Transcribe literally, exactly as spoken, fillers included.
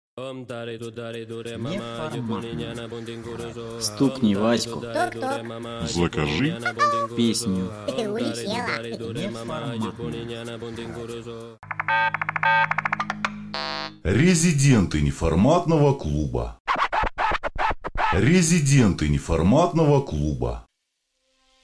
Стукни Ваську. Закажи Песню. Ты улетела. Резиденты неформатного клуба. Резиденты неформатного клуба.